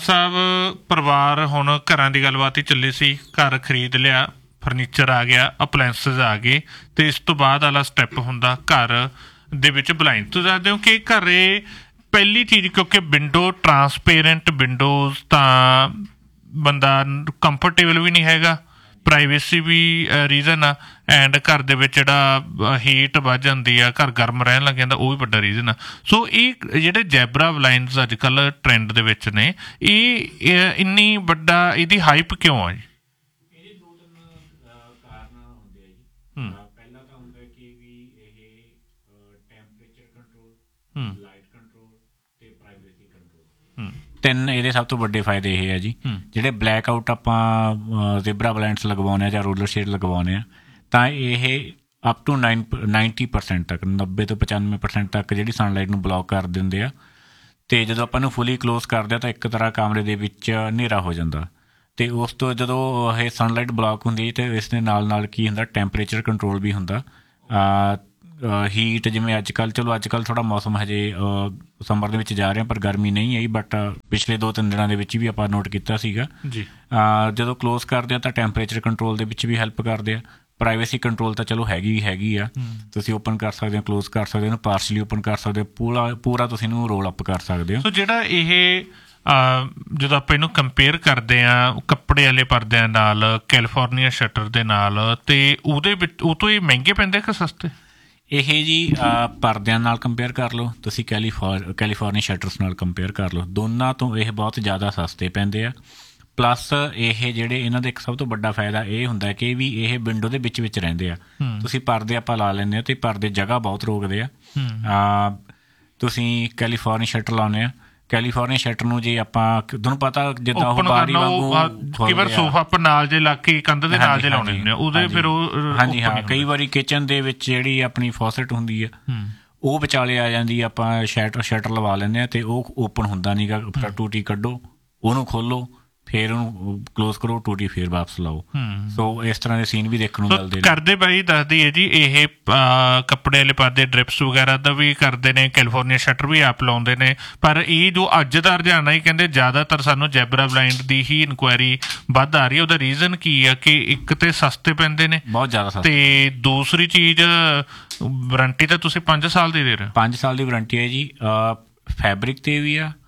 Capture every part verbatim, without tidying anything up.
ਸਾਹਿਬ ਪਰਿਵਾਰ ਹੁਣ ਘਰਾਂ ਦੀ ਗੱਲਬਾਤ ਹੀ ਚੱਲੀ ਸੀ। ਘਰ ਖਰੀਦ ਲਿਆ, ਫਰਨੀਚਰ ਆ ਗਿਆ, ਅਪਲਾਇੰਸਿਸ ਆ ਗਏ, ਅਤੇ ਇਸ ਤੋਂ ਬਾਅਦ ਵਾਲਾ ਸਟੈਪ ਹੁੰਦਾ ਘਰ ਦੇ ਵਿੱਚ ਬਲਾਈਂਡ। ਤੁਸੀਂ ਦੱਸਦੇ ਹੋ ਕਿ ਘਰੇ ਪਹਿਲੀ ਚੀਜ਼, ਕਿਉਂਕਿ ਵਿੰਡੋ ਟਰਾਂਸਪੇਰੈਂਟ ਵਿੰਡੋਜ਼ ਤਾਂ ਬੰਦਾ ਕੰਫਰਟੇਬਲ ਵੀ ਨਹੀਂ ਹੈਗਾ, ਪ੍ਰਾਈਵੇਸੀ ਵੀ ਰੀਜ਼ਨ ਆ, ਐਂਡ ਘਰ ਦੇ ਵਿੱਚ ਜਿਹੜਾ ਹੀਟ ਵੱਧ ਜਾਂਦੀ ਆ, ਘਰ ਗਰਮ ਰਹਿਣ ਲੱਗ ਜਾਂਦਾ, ਉਹ ਵੀ ਵੱਡਾ ਰੀਜ਼ਨ ਆ। ਸੋ ਇਹ ਜਿਹੜੇ ਜੈਬਰਾ ਬਲਾਈਂਡਸ ਅੱਜ ਕੱਲ੍ਹ ਟਰੈਂਡ ਦੇ ਵਿੱਚ ਨੇ, ਇਹ ਇੰਨੀ ਵੱਡਾ ਇਹਦੀ ਹਾਈਪ ਕਿਉਂ ਆ ਜੀ? ਇਹਦੇ ਦੋ ਤਿੰਨ ਕਾਰਨ ਹੁੰਦੇ ਆ ਜੀ। ਪਹਿਲਾ ਤਾਂ ਹੁੰਦਾ ਕਿ ਵੀ ਇਹ ਟੈਂਪਰੇਚਰ ਕੰਟਰੋਲ, ਲਾਈਟ ਕੰਟਰੋਲ ਤੇ ਪ੍ਰਾਈਵੇਸੀ ਕੰਟਰੋਲ, ਤਿੰਨ ਇਹਦੇ ਸਭ ਤੋਂ ਵੱਡੇ ਫਾਇਦੇ ਇਹ ਆ ਜੀ। ਜਿਹੜੇ ਬਲੈਕ ਆਊਟ ਆਪਾਂ ਜ਼ੈਬਰਾ ਬਲਾਈਂਡਸ ਲਗਵਾਉਂਦੇ ਹਾਂ ਜਾਂ ਰੋਲਰ ਸ਼ੇਡ ਲਗਵਾਉਂਦੇ ਹਾਂ, ਤਾਂ ਇਹ up to nine ninety percent ਤੱਕ, ਨੱਬੇ ਤੋਂ ਪਚਾਨਵੇਂ ਪਰਸੈਂਟ ਤੱਕ ਜਿਹੜੀ ਸਨਲਾਈਟ ਨੂੰ ਬਲੋਕ ਕਰ ਦਿੰਦੇ ਆ। ਅਤੇ ਜਦੋਂ ਆਪਾਂ ਨੂੰ ਫੁੱਲੀ ਕਲੋਜ਼ ਕਰਦੇ ਹਾਂ ਤਾਂ ਇੱਕ ਤਰ੍ਹਾਂ ਕਮਰੇ ਦੇ ਵਿੱਚ ਹਨੇਰਾ ਹੋ ਜਾਂਦਾ, ਅਤੇ ਉਸ ਤੋਂ ਜਦੋਂ ਇਹ ਸਨਲਾਈਟ ਬਲੋਕ ਹੁੰਦੀ ਅਤੇ ਇਸ ਦੇ ਨਾਲ ਨਾਲ ਕੀ ਹੁੰਦਾ, ਟੈਂਪਰੇਚਰ ਕੰਟਰੋਲ ਵੀ ਹੁੰਦਾ। ਹੀਟ ਜਿਵੇਂ ਅੱਜ ਕੱਲ੍ਹ, ਚਲੋ ਅੱਜ ਕੱਲ੍ਹ ਥੋੜ੍ਹਾ ਮੌਸਮ ਹਜੇ ਦਸੰਬਰ ਦੇ ਵਿੱਚ ਜਾ ਰਿਹਾ, ਪਰ ਗਰਮੀ ਨਹੀਂ ਆਈ, ਬਟ ਪਿਛਲੇ ਦੋ ਤਿੰਨ ਦਿਨਾਂ ਦੇ ਵਿੱਚ ਵੀ ਆਪਾਂ ਨੋਟ ਕੀਤਾ ਸੀਗਾ ਜੀ। ਜਦੋਂ ਕਲੋਜ਼ ਕਰਦੇ ਆ ਤਾਂ ਟੈਂਪਰੇਚਰ ਕੰਟਰੋਲ ਦੇ ਵਿੱਚ ਵੀ ਹੈਲਪ ਕਰਦੇ ਆ। ਪ੍ਰਾਈਵੇਸੀ ਕੰਟਰੋਲ ਤਾਂ ਚਲੋ ਹੈਗੀ ਹੈਗੀ ਆ, ਤੁਸੀਂ ਓਪਨ ਕਰ ਸਕਦੇ ਹੋ, ਕਲੋਜ਼ ਕਰ ਸਕਦੇ ਹੋ, ਪਾਰਸ਼ਲੀ ਓਪਨ ਕਰ ਸਕਦੇ ਹੋ, ਪੂਰਾ ਪੂਰਾ ਤੁਸੀਂ ਇਹਨੂੰ ਰੋਲ ਅਪ ਕਰ ਸਕਦੇ ਹੋ। ਸੋ ਜਿਹੜਾ ਇਹ ਜਦੋਂ ਆਪਾਂ ਇਹਨੂੰ ਕੰਪੇਅਰ ਕਰਦੇ ਹਾਂ ਕੱਪੜੇ ਵਾਲੇ ਪਰਦਿਆਂ ਨਾਲ, ਕੈਲੀਫੋਰਨੀਆ ਸ਼ਟਰ ਦੇ ਨਾਲ, ਅਤੇ ਉਹਦੇ ਵਿੱਚ ਉਹ ਤੋਂ ਇਹ ਮਹਿੰਗੇ ਪੈਂਦੇ ਕਿ ਸਸਤੇ? ਇਹ ਜੀ ਪਰਦਿਆਂ ਨਾਲ ਕੰਪੇਅਰ ਕਰ ਲਓ, ਤੁਸੀਂ ਕੈਲੀਫੋਰ ਕੈਲੀਫੋਰਨੀਆ ਸ਼ਟਰਸ ਨਾਲ ਕੰਪੇਅਰ ਕਰ ਲਓ, ਦੋਨਾਂ ਤੋਂ ਇਹ ਬਹੁਤ ਜ਼ਿਆਦਾ ਸਸਤੇ ਪੈਂਦੇ ਆ। ਪਲੱਸ ਇਹ ਜਿਹੜੇ ਇਹਨਾਂ ਦਾ ਇੱਕ ਸਭ ਤੋਂ ਵੱਡਾ ਫਾਇਦਾ ਇਹ ਹੁੰਦਾ ਕਿ ਵੀ ਇਹ ਵਿੰਡੋ ਦੇ ਵਿੱਚ ਵਿੱਚ ਰਹਿੰਦੇ ਆ। ਤੁਸੀਂ ਪਰਦੇ ਆਪਾਂ ਲਾ ਲੈਂਦੇ ਹੋ ਅਤੇ ਪਰਦੇ ਜਗ੍ਹਾ ਬਹੁਤ ਰੋਕਦੇ ਆ। ਤੁਸੀਂ ਕੈਲੀਫੋਰਨੀਆ ਸ਼ਟਰ ਲਾਉਂਦੇ ਆ, ਕੈਲੀਫੋਰਨੀਆ ਸ਼ਟਰ ਨੂੰ ਜੇ ਆਪਾਂ, ਤੁਹਾਨੂੰ ਪਤਾ ਜਿੱਦਾਂ ਉਹ ਬਾਰੀ ਵਾਂਗੂ ਕਈ ਵਾਰ ਸੋਫਾ ਆਪਾਂ ਨਾਲ ਜੇ ਲਾ ਕੇ ਕੰਧ ਦੇ ਨਾਲ ਜੇ ਲਾਉਣੇ ਹੁੰਦੇ ਆ, ਉਹਦੇ ਫਿਰ ਉਹ ਹਾਂਜੀ ਹਾਂ, ਕਈ ਵਾਰੀ ਕਿਚਨ ਦੇ ਵਿੱਚ ਜਿਹੜੀ ਆਪਣੀ ਫੌਸਟ ਹੁੰਦੀ ਆ ਉਹ ਵਿਚਾਲੇ ਆ ਜਾਂਦੀ, ਆਪਾਂ ਸ਼ਟਰ ਸ਼ਟਰ ਲਵਾ ਲੈਂਦੇ ਹਾਂ ਅਤੇ ਉਹ ਓਪਨ ਹੁੰਦਾ ਨਹੀਂ ਗਾ। ਫਿਰ ਟੂਟੀ ਕੱਢੋ, ਉਹਨੂੰ ਖੋਲ੍ਹੋ, ਫਿਰ ਉਹਨੂੰ ਕਲੋਜ਼ ਕਰੋ, ਟੂਟੀ ਫਿਰ ਵਾਪਸ ਲਾਓ। ਸੋ ਇਸ ਤਰ੍ਹਾਂ ਦੇ ਸੀਨ ਵੀ ਦੇਖਣ ਨੂੰ ਮਿਲਦੇ ਨੇ। ਕਰਦੇ ਬਾਈ ਦੱਸਦੀ ਹੈ ਜੀ, ਇਹ ਕੱਪੜੇ ਵਾਲੇ ਪਰਦੇ ਡ੍ਰਿਪਸ ਵਗੈਰਾ ਦਾ ਵੀ ਕਰਦੇ ਨੇ, ਕੈਲੀਫੋਰਨੀਆ ਸ਼ਟਰ ਵੀ ਆਪ ਲਾਉਂਦੇ ਨੇ, ਪਰ ਇਹ ਜੋ ਅੱਜ ਦਾ ਰੁਝਾਨ ਹੈ, ਕਹਿੰਦੇ ਜ਼ਿਆਦਾਤਰ ਸਾਨੂੰ ਜੈਬਰਾ ਬਲਾਈਂਡ ਦੀ ਹੀ ਇਨਕੁਆਇਰੀ ਵੱਧ ਆ ਰਹੀ ਹੈ। ਉਹਦਾ ਰੀਜ਼ਨ ਕੀ ਆ ਕਿ ਇੱਕ ਤਾਂ ਸਸਤੇ ਪੈਂਦੇ ਨੇ, ਬਹੁਤ ਜ਼ਿਆਦਾ ਸਸਤੇ, ਅਤੇ ਦੂਸਰੀ ਚੀਜ਼ ਵਾਰੰਟੀ ਤਾਂ ਤੁਸੀਂ ਪੰਜ ਸਾਲ ਦੀ ਦੇ ਰਹੇ ਹੋ। ਪੰਜ ਸਾਲ ਦੀ ਵਾਰੰਟੀ ਹੈ ਜੀ। ਫੈਬਰਿਕ 'ਤੇ ਵੀ ਆ,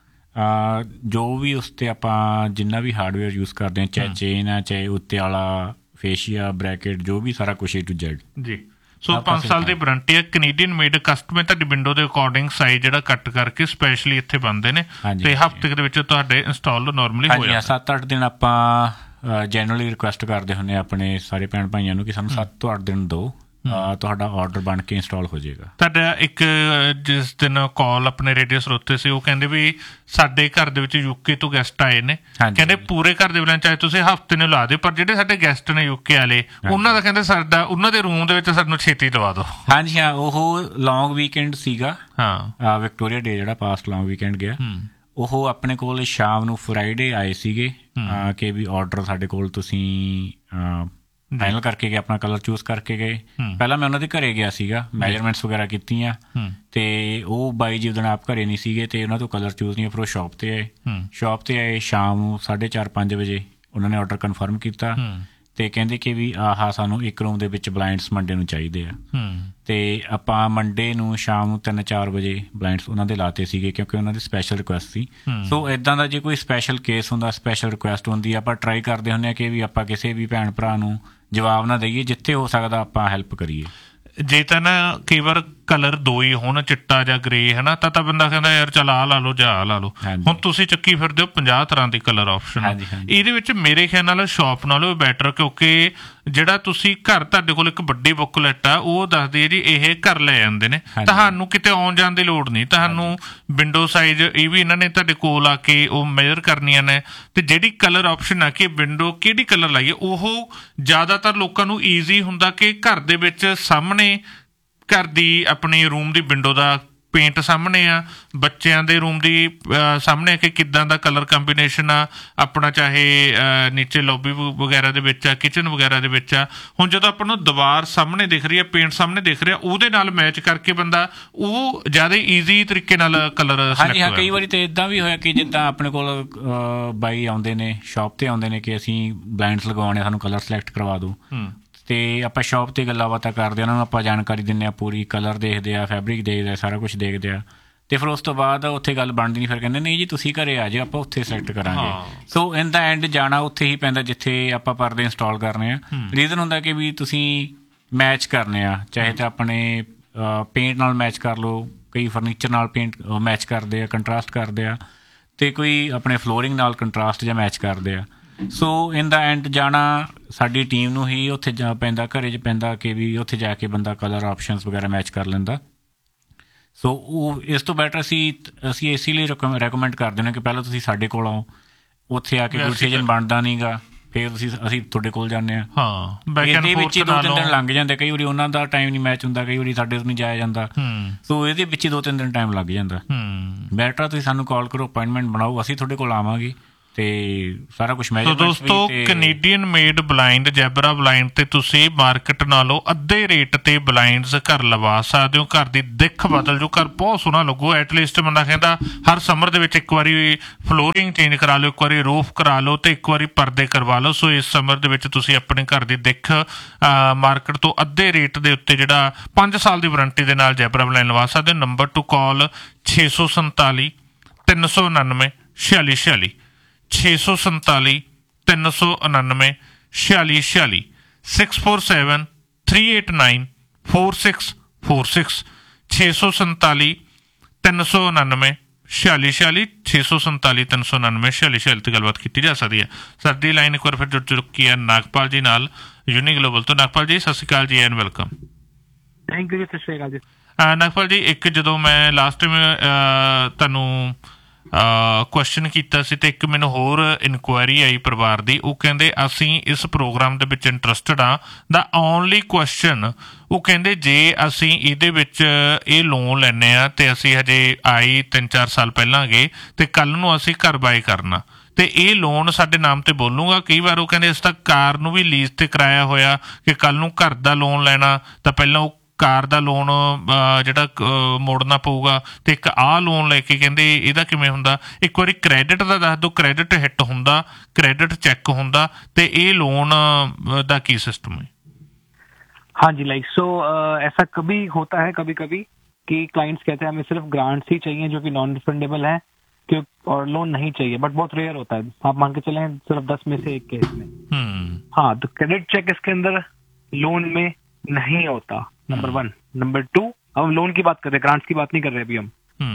ਜੋ ਵੀ ਉਸ 'ਤੇ ਆਪਾਂ ਜਿੰਨਾ ਵੀ ਹਾਰਡਵੇਅਰ ਯੂਜ਼ ਕਰਦੇ ਹਾਂ, ਚਾਹੇ ਚੇਨ ਆ, ਚਾਹੇ ਉੱਤੇ ਵਾਲਾ ਫੇਸ਼ੀਆ ਬਰੈਕਟ, ਜੋ ਵੀ ਸਾਰਾ ਕੁਛ ਏ ਟੂ ਜ਼ੈਡ ਜੀ। ਸੋ ਪੰਜ ਸਾਲ ਦੀ ਵਾਰੰਟੀ ਹੈ। ਕੈਨੇਡੀਅਨ ਮੇਡ ਕਸਟਮਰ ਤੁਹਾਡੀ ਵਿੰਡੋ ਦੇ ਅਕੋਰਡਿੰਗ ਸਾਈਜ਼ ਜਿਹੜਾ ਕੱਟ ਕਰਕੇ ਸਪੈਸ਼ਲੀ ਇੱਥੇ ਬਣਦੇ ਨੇ, ਅਤੇ ਹਫ਼ਤੇ ਦੇ ਵਿੱਚ ਤੁਹਾਡੇ ਇੰਸਟਾਲ ਨੋਰਮਲੀ ਹੋ ਜਾਂਦਾ। ਸੱਤ ਅੱਠ ਦਿਨ ਆਪਾਂ ਜਨਰਲੀ ਰਿਕੁਐਸਟ ਕਰਦੇ ਹੁੰਦੇ ਹਾਂ ਆਪਣੇ ਸਾਰੇ ਭੈਣ ਭਾਈਆਂ ਨੂੰ ਕਿ ਸਾਨੂੰ ਸੱਤ ਤੋਂ ਅੱਠ ਦਿਨ ਦਿਓ, ਤੁਹਾਡਾ ਔਡਰ ਬਣ ਕੇ ਇੰਸਟਾਲ ਹੋ ਜਾਏਗਾ। ਤੁਹਾਡਾ ਇੱਕ ਜਿਸ ਦਿਨ ਕਾਲ ਆਪਣੇ ਰੇਡੀਓ ਸਰੋਤੇ ਸੀ, ਉਹ ਕਹਿੰਦੇ ਵੀ ਸਾਡੇ ਘਰ ਦੇ ਵਿੱਚ ਯੂਕੇ ਤੋਂ ਗੈਸਟ ਆਏ ਨੇ, ਕਹਿੰਦੇ ਪੂਰੇ ਘਰ ਦੇ ਵੱਲੋਂ ਚਾਹੇ ਤੁਸੀਂ ਹਫ਼ਤੇ ਨੂੰ ਲਾ ਦਿਓ, ਪਰ ਜਿਹੜੇ ਸਾਡੇ ਗੈਸਟ ਨੇ ਯੂਕੇ ਵਾਲੇ, ਉਹਨਾਂ ਦਾ ਕਹਿੰਦੇ ਸਾਡਾ ਉਹਨਾਂ ਦੇ ਰੂਮ ਦੇ ਵਿੱਚ ਸਾਨੂੰ ਛੇਤੀ ਲਵਾ ਦਿਓ। ਹਾਂਜੀ ਹਾਂ, ਉਹ ਲੌਂਗ ਵੀਕਐਂਡ ਸੀਗਾ, ਹਾਂ ਵਿਕਟੋਰੀਆ ਡੇ ਜਿਹੜਾ ਪਾਸਟ ਲੌਂਗ ਵੀਕਐਂਡ ਗਿਆ, ਉਹ ਆਪਣੇ ਕੋਲ ਸ਼ਾਮ ਨੂੰ ਫਰਾਈਡੇ ਆਏ ਸੀਗੇ ਕਿ ਵੀ ਔਡਰ ਸਾਡੇ ਕੋਲ ਤੁਸੀਂ ਫਾਈਨਲ ਕਰਕੇ ਗਏ, ਆਪਣਾ ਕਲਰ ਚੂਜ਼ ਕਰਕੇ ਗਏ। ਪਹਿਲਾਂ ਮੈਂ ਉਹਨਾਂ ਦੇ ਘਰੇ ਗਿਆ ਸੀਗਾ, ਮੈਜਰਮੈਂਟਸ ਵਗੈਰਾ ਕੀਤੀਆਂ, ਅਤੇ ਉਹ ਬਾਈ ਜੀ ਉਦਣ ਆਪ ਘਰੇ ਨਹੀਂ ਸੀਗੇ ਅਤੇ ਉਹਨਾਂ ਤੋਂ ਕਲਰ ਚੂਜ਼ ਨਹੀਂ, ਫਿਰ ਉਹ ਸ਼ੋਪ 'ਤੇ ਆਏ। ਸ਼ੋਪ 'ਤੇ ਆਏ ਸ਼ਾਮ ਨੂੰ ਸਾਢੇ ਚਾਰ ਪੰਜ ਵਜੇ, ਉਹਨਾਂ ਨੇ ਔਡਰ ਕਨਫਰਮ ਕੀਤਾ ਅਤੇ ਕਹਿੰਦੇ ਕਿ ਵੀ ਆਹ ਸਾਨੂੰ ਇੱਕ ਰੂਮ ਦੇ ਵਿੱਚ ਬਲਾਈਂਡਸ ਮੰਡੇ ਨੂੰ ਚਾਹੀਦੇ ਆ, ਅਤੇ ਆਪਾਂ ਮੰਡੇ ਨੂੰ ਸ਼ਾਮ ਨੂੰ ਤਿੰਨ ਚਾਰ ਵਜੇ ਬਲਾਈਂਡਸ ਉਹਨਾਂ ਦੇ ਲਾਤੇ ਸੀਗੇ, ਕਿਉਂਕਿ ਉਹਨਾਂ ਦੀ ਸਪੈਸ਼ਲ ਰਿਕੁਐਸਟ ਸੀ। ਸੋ ਇੱਦਾਂ ਦਾ ਜੇ ਕੋਈ ਸਪੈਸ਼ਲ ਕੇਸ ਹੁੰਦਾ, ਸਪੈਸ਼ਲ ਰਿਕੁਐਸਟ ਹੁੰਦੀ, ਆਪਾਂ ਟਰਾਈ ਕਰਦੇ ਹੁੰਦੇ ਹਾਂ ਕਿ ਵੀ ਆਪਾਂ ਕਿਸੇ ਵੀ ਭੈਣ ਭਰਾ ਨੂੰ ਜਵਾਬ ਨਾ ਦਈਏ, ਜਿੱਥੇ ਹੋ ਸਕਦਾ ਆਪਾਂ ਹੈਲਪ ਕਰੀਏ। ਜੇ ਤਾਂ ਨਾ ਕਈ ਵਾਰ ਕਲਰ ਦੋ ਹੀ ਹੋਣ, ਚਿੱਟਾ ਜਾਂ ਗ੍ਰੇ, ਹੈ ਨਾ, ਤਾਂ ਤਾਂ ਬੰਦਾ ਕਹਿੰਦਾ ਯਾਰ ਚੱਲ ਆਹ ਲਾ ਲਓ ਜਾਂ ਆਹ ਲਾ ਲਓ। ਹੁਣ ਤੁਸੀਂ ਚੱਕੀ ਫਿਰਦੇ ਹੋ ਪੰਜਾਹ ਤਰ੍ਹਾਂ ਦੀ ਕਲਰ ਆਪਸ਼ਨ, ਇਹਦੇ ਵਿੱਚ ਮੇਰੇ ਖਿਆਲ ਨਾਲ ਸ਼ੌਪ ਨਾਲੋਂ ਬੈਟਰ, ਕਿਉਂਕਿ ਜਿਹੜਾ ਤੁਸੀਂ ਘਰ, ਤੁਹਾਡੇ ਕੋਲ ਇੱਕ ਵੱਡੀ ਬੁੱਕਲੈਟ ਆ, ਉਹ ਦੱਸਦੀ ਹੈ ਜੀ ਇਹ ਘਰ ਲੈ ਜਾਂਦੇ ਨੇ, ਤੁਹਾਨੂੰ ਕਿਤੇ ਆਉਣ ਜਾਣ ਦੀ ਲੋੜ ਨਹੀਂ, ਤੁਹਾਨੂੰ ਵਿੰਡੋ ਸਾਈਜ਼ ਇਹ ਵੀ ਇਹਨਾਂ ਨੇ ਤੁਹਾਡੇ ਕੋਲ ਆ ਕੇ ਉਹ ਮੇਜਰ ਕਰਨੀਆਂ ਨੇ, ਅਤੇ ਜਿਹੜੀ ਕਲਰ ਆਪਸ਼ਨ ਆ ਕਿ ਵਿੰਡੋ ਕਿਹੜੀ ਕਲਰ ਲਾਈਏ, ਉਹ ਜ਼ਿਆਦਾਤਰ ਲੋਕਾਂ ਨੂੰ ਈਜ਼ੀ ਹੁੰਦਾ ਕਿ ਘਰ ਦੇ ਵਿੱਚ ਸਾਹਮਣੇ ਘਰ ਦੀ ਆਪਣੀ ਰੂਮ ਦੀ ਵਿੰਡੋ ਦਾ ਪੇਂਟ ਸਾਹਮਣੇ ਆ, ਬੱਚਿਆਂ ਦੇ ਰੂਮ ਦੀ ਸਾਹਮਣੇ ਕਿ ਕਿੱਦਾਂ ਦਾ ਕਲਰ ਕੰਬੀਨੇਸ਼ਨ ਆ ਆਪਣਾ, ਚਾਹੇ ਨੀਚੇ ਲੌਬੀ ਵਗੈਰਾ ਦੇ ਵਿੱਚ ਆ, ਕਿਚਨ ਵਗੈਰਾ ਦੇ ਵਿੱਚ ਆ। ਹੁਣ ਜਦੋਂ ਆਪਾਂ ਨੂੰ ਦੀਵਾਰ ਸਾਹਮਣੇ ਦਿਖ ਰਹੀ ਹੈ, ਪੇਂਟ ਸਾਹਮਣੇ ਦਿਖ ਰਿਹਾ, ਉਹਦੇ ਨਾਲ ਮੈਚ ਕਰਕੇ ਬੰਦਾ ਉਹ ਜ਼ਿਆਦਾ ਈਜ਼ੀ ਤਰੀਕੇ ਨਾਲ ਕਲਰ ਹਾਂਜੀ ਹਾਂ। ਕਈ ਵਾਰੀ ਤਾਂ ਇੱਦਾਂ ਵੀ ਹੋਇਆ ਕਿ ਜਿੱਦਾਂ ਆਪਣੇ ਕੋਲ ਬਾਈ ਆਉਂਦੇ ਨੇ, ਸ਼ਾਪ 'ਤੇ ਆਉਂਦੇ ਨੇ ਕਿ ਅਸੀਂ ਬਲਾਈਂਡਸ ਲਗਵਾਉਣੇ, ਸਾਨੂੰ ਕਲਰ ਸਿਲੈਕਟ ਕਰਵਾ ਦਿਓ, ਅਤੇ ਆਪਾਂ ਸ਼ਾਪ 'ਤੇ ਗੱਲਾਂ ਬਾਤਾਂ ਕਰਦੇ ਹਾਂ, ਉਹਨਾਂ ਨੂੰ ਆਪਾਂ ਜਾਣਕਾਰੀ ਦਿੰਦੇ ਹਾਂ, ਪੂਰੀ ਕਲਰ ਦੇਖਦੇ ਆ, ਫੈਬਰਿਕ ਦੇਖਦੇ ਆ, ਸਾਰਾ ਕੁਛ ਦੇਖਦੇ ਆ, ਅਤੇ ਫਿਰ ਉਸ ਤੋਂ ਬਾਅਦ ਉੱਥੇ ਗੱਲ ਬਣਦੀ ਨਹੀਂ। ਫਿਰ ਕਹਿੰਦੇ ਨਹੀਂ ਜੀ ਤੁਸੀਂ ਘਰੇ ਆ ਜਾਓ, ਆਪਾਂ ਉੱਥੇ ਸਿਲੈਕਟ ਕਰਾਂਗੇ। ਸੋ ਇਨ ਦਾ ਐਂਡ ਜਾਣਾ ਉੱਥੇ ਹੀ ਪੈਂਦਾ ਜਿੱਥੇ ਆਪਾਂ ਪਰਦੇ ਇੰਸਟਾਲ ਕਰਨੇ ਆ। ਰੀਜ਼ਨ ਹੁੰਦਾ ਕਿ ਵੀ ਤੁਸੀਂ ਮੈਚ ਕਰਨੇ ਆ, ਚਾਹੇ ਤਾਂ ਆਪਣੇ ਪੇਂਟ ਨਾਲ ਮੈਚ ਕਰ ਲਓ, ਕਈ ਫਰਨੀਚਰ ਨਾਲ ਪੇਂਟ ਮੈਚ ਕਰਦੇ ਆ, ਕੰਟਰਾਸਟ ਕਰਦੇ ਆ, ਅਤੇ ਕੋਈ ਆਪਣੇ ਫਲੋਰਿੰਗ ਨਾਲ ਕੰਟਰਾਸਟ ਜਾਂ ਮੈਚ ਕਰਦੇ ਆ। ਸੋ ਇਨ ਦਾ ਐਂਡ ਜਾਣਾ ਸਾਡੀ ਟੀਮ ਨੂੰ ਹੀ ਉੱਥੇ ਜਾ ਪੈਂਦਾ, ਘਰੇ 'ਚ ਪੈਂਦਾ ਕਿ ਵੀ ਉੱਥੇ ਜਾ ਕੇ ਬੰਦਾ ਕਲਰ ਆਪਸ਼ਨਸ ਵਗੈਰਾ ਮੈਚ ਕਰ ਲੈਂਦਾ। ਸੋ ਉਹ ਇਸ ਤੋਂ ਬੈਟਰ ਅਸੀਂ ਅਸੀਂ ਇਸੇ ਲਈ ਰეკਮ ਰੈਕਮੈਂਡ ਕਰਦੇ ਹਾਂ ਕਿ ਪਹਿਲਾਂ ਤੁਸੀਂ ਸਾਡੇ ਕੋਲ ਆਓ, ਉੱਥੇ ਆ ਕੇ ਕੋਈ ਡਿਸੀਜਨ ਬਣਦਾ ਨਹੀਂ ਗਾ, ਫਿਰ ਤੁਸੀਂ ਅਸੀਂ ਤੁਹਾਡੇ ਕੋਲ ਜਾਂਦੇ ਹਾਂ। ਹਾਂ, ਇਹਦੇ ਵਿੱਚ ਹੀ ਦੋ ਤਿੰਨ ਦਿਨ ਲੰਘ ਜਾਂਦੇ, ਕਈ ਵਾਰੀ ਉਹਨਾਂ ਦਾ ਟਾਈਮ ਨਹੀਂ ਮੈਚ ਹੁੰਦਾ, ਕਈ ਵਾਰੀ ਸਾਡੇ ਤੋਂ ਨਹੀਂ ਜਾਇਆ ਜਾਂਦਾ। ਸੋ ਇਹਦੇ ਵਿੱਚ ਹੀ ਦੋ ਤਿੰਨ ਦਿਨ ਟਾਈਮ ਲੱਗ ਜਾਂਦਾ। ਬੈਟਰ ਤੁਸੀਂ ਸਾਨੂੰ ਕਾਲ ਕਰੋ, ਅਪਾਇੰਟਮੈਂਟ ਬਣਾਓ, ਅਸੀਂ ਤੁਹਾਡੇ ਕੋਲ ਆਵਾਂਗੇ ਤੇ ਸਾਰਾ ਕੁਛ ਮੈਚ। ਦੋਸਤੋ, Canadian made blind zebra blind ਤੇ ਤੁਸੀਂ ਮਾਰਕੀਟ ਨਾਲੋਂ ਅੱਧੇ ਰੇਟ ਤੇ ਬਲਾਈਂਡਸ ਘਰ ਲਵਾ ਸਕਦੇ ਹੋ। ਘਰ ਦੀ ਦਿੱਖ ਬਦਲ ਜੋ, ਘਰ ਬਹੁਤ ਸੋਹਣਾ ਲੱਗੂ। ਐਟਲੀਸਟ ਬੰਦਾ ਕਹਿੰਦਾ ਹਰ ਸਮਰ ਦੇ ਵਿੱਚ ਇੱਕ ਵਾਰੀ ਫਲੋਰਿੰਗ ਚੇਂਜ ਕਰਾ ਲਓ, ਇੱਕ ਵਾਰੀ ਰੂਫ ਕਰਾ ਲਓ ਤੇ ਇੱਕ ਵਾਰੀ ਪਰਦੇ ਕਰਵਾ ਲਓ। ਸੋ ਇਸ ਸਮਰ ਦੇ ਵਿੱਚ ਤੁਸੀਂ ਆਪਣੇ ਘਰ ਦੀ ਦਿੱਖ ਮਾਰਕੀਟ ਤੋਂ ਅੱਧੇ ਰੇਟ ਦੇ ਉੱਤੇ ਜਿਹੜਾ ਪੰਜ ਸਾਲ ਦੀ ਵਾਰੰਟੀ ਦੇ ਨਾਲ ਜੈਬਰਾ ਬਲਾਈਂਡ ਲਵਾ ਸਕਦੇ ਹੋ। ਨੰਬਰ ਟੂ ਕਾਲ ਛੇ ਸੌ ਸੰਤਾਲੀ ਤਿੰਨ ਸੌ ਉਣਾਨਵੇਂ ਛਿਆਲੀ ਛਿਆਲੀ ਛੇ ਸੌ ਸੰਤਾਲੀ ਤਿੰਨ ਸੌ ਉਣਾਨਵੇਂ ਛਿਆਲੀ ਛਿਆਲੀ six four seven three eight nine four six four six ਛੇ ਸੌ ਸੰਤਾਲੀ ਤਿੰਨ ਸੌ ਉਣਾਨਵੇਂ ਛਿਆਲੀ ਛਿਆਲੀ ਛੇ ਸੌ ਸੰਤਾਲੀ ਤਿੰਨ ਸੌ ਉਣਾਨਵੇਂ ਛਿਆਲੀ ਛਿਆਲੀ 'ਤੇ ਗੱਲਬਾਤ ਕੀਤੀ ਜਾ ਸਕਦੀ ਹੈ। ਸਾਡੀ ਲਾਈਨ ਇੱਕ ਵਾਰ ਫਿਰ ਜੁੜ ਚੁੱਕੀ ਹੈ ਨਾਗਪਾਲ ਜੀ ਨਾਲ, ਯੂਨੀ ਗਲੋਬਲ ਤੋਂ। ਨਾਗਪਾਲ ਜੀ ਸਤਿ ਸ਼੍ਰੀ ਅਕਾਲ ਜੀ ਐਂਡ ਵੈਲਕਮ। ਥੈਂਕ ਯੂ ਜੀ, ਸਤਿ ਸ਼੍ਰੀ ਅਕਾਲ ਜੀ। ਨਾਗਪਾਲ ਜੀ, ਇੱਕ ਜਦੋਂ ਮੈਂ ਲਾਸਟ ਟਾਈਮ ਤੁਹਾਨੂੰ ਕੁਐਸਚਨ ਕੀਤਾ ਸੀ ਅਤੇ ਇੱਕ ਮੈਨੂੰ ਹੋਰ ਇਨਕੁਆਇਰੀ ਆਈ ਪਰਿਵਾਰ ਦੀ, ਉਹ ਕਹਿੰਦੇ ਅਸੀਂ ਇਸ ਪ੍ਰੋਗਰਾਮ ਦੇ ਵਿੱਚ ਇੰਟਰਸਟਡ ਹਾਂ। ਦਾ ਓਨਲੀ ਕੁਐਸਚਨ ਉਹ ਕਹਿੰਦੇ ਜੇ ਅਸੀਂ ਇਹਦੇ ਵਿੱਚ ਇਹ ਲੋਨ ਲੈਂਦੇ ਹਾਂ ਅਤੇ ਅਸੀਂ ਹਜੇ ਆਈ ਤਿੰਨ ਚਾਰ ਸਾਲ ਪਹਿਲਾਂ ਗਏ ਅਤੇ ਕੱਲ੍ਹ ਨੂੰ ਅਸੀਂ ਘਰ ਬਾਏ ਕਰਨਾ ਅਤੇ ਇਹ ਲੋਨ ਸਾਡੇ ਨਾਮ 'ਤੇ ਬੋਲੂਗਾ। ਕਈ ਵਾਰ ਉਹ ਕਹਿੰਦੇ ਅਸੀਂ ਤਾਂ ਕਾਰ ਨੂੰ ਵੀ ਲੀਜ਼ 'ਤੇ ਕਰਾਇਆ ਹੋਇਆ ਕਿ ਕੱਲ੍ਹ ਨੂੰ ਘਰ ਦਾ ਲੋਨ ਲੈਣਾ ਤਾਂ ਪਹਿਲਾਂ ਉਹ ਕਾਰ ਦਾ ਲੋਨ ਜਿਹੜਾ ਮੋੜਨਾ ਪਊਗਾ, ਤੇ ਇੱਕ ਆਹ ਲੋਨ ਲੈ ਕੇ ਕਹਿੰਦੇ ਇਹਦਾ ਕਿਵੇਂ ਹੁੰਦਾ। ਇੱਕ ਵਾਰੀ ਕ੍ਰੈਡਿਟ ਦਾ ਦੱਸ ਦਿਓ, ਕ੍ਰੈਡਿਟ ਹਿੱਟ ਹੁੰਦਾ, ਕ੍ਰੈਡਿਟ ਚੈੱਕ ਹੁੰਦਾ, ਤੇ ਇਹ ਲੋਨ ਦਾ ਕੀ सिस्टम है? हाँ जी, लाइक सो ऐसा कभी होता है कभी कभी कि क्लाइंट्स कहते हैं हमें सिर्फ ग्रांट्स ही चाहिए जो कि नॉन रिफंडेबल है, क्यों और लोन नहीं चाहिए, बट बहुत रेयर होता है। आप मान के चलें सिर्फ दस में से एक केस में। हाँ, तो क्रेडिट चेक इसके अंदर लोन में नहीं होता, नंबर वन। नंबर टू, अब हम लोन की बात कर रहे हैं, ग्रांट्स की बात नहीं कर रहे अभी हम।